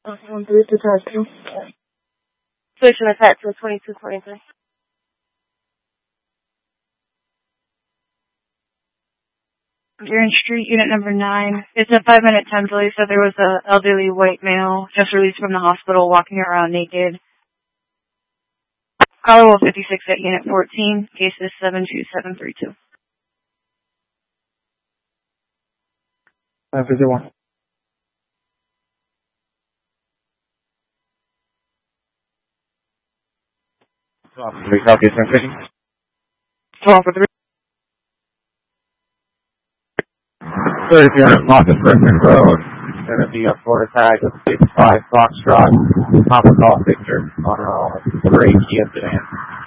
1 3 to type 2. Switching attack to 2223. You're in street unit number 9. It's a 5-minute time delay, so there was an elderly white male just released from the hospital walking around naked. Caller will 56 at unit 14. Case is 72732. 551. Three copies from Fishing. 12 for 3. 3300 Market Brickman Road. Going to be a Florida tag of 65 Foxtrot. Papa Call Victor on 3 Kia sedan.